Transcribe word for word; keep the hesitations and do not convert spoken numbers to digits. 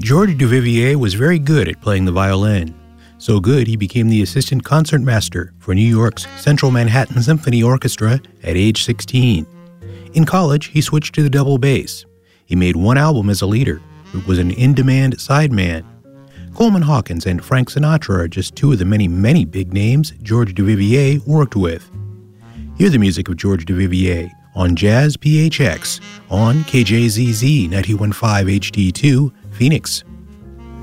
George Duvivier was very good at playing the violin. So good, he became the assistant concertmaster for New York's Central Manhattan Symphony Orchestra at age sixteen. In college, he switched to the double bass. He made one album as a leader. It was an in-demand sideman. Coleman Hawkins and Frank Sinatra are just two of the many, many big names George Duvivier worked with. Hear the music of George Duvivier on Jazz P H X on K J Z Z ninety-one point five H D two, Phoenix.